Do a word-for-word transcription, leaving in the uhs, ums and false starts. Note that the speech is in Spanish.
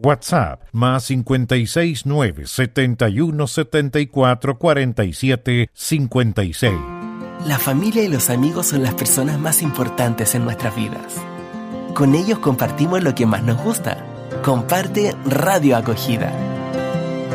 WhatsApp más cincuenta y seis nueve setenta y uno setenta y cuatro cuarenta y siete cincuenta y seis. La familia y los amigos son las personas más importantes en nuestras vidas. Con ellos compartimos lo que más nos gusta. Comparte Radio Acogida.